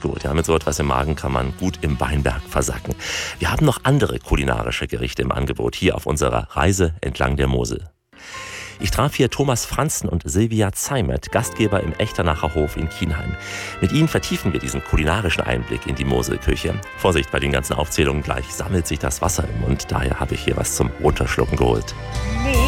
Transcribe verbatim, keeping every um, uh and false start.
gut. Ja, mit so etwas im Magen kann man gut im Weinberg versacken. Wir haben noch andere kulinarische Gerichte im Angebot hier auf unserer Reise entlang der Mosel. Ich traf hier Thomas Franzen und Silvia Zeimert, Gastgeber im Echternacher Hof in Kienheim. Mit ihnen vertiefen wir diesen kulinarischen Einblick in die Moselküche. Vorsicht, bei den ganzen Aufzählungen gleich sammelt sich das Wasser im Mund. Daher habe ich hier was zum Runterschlucken geholt.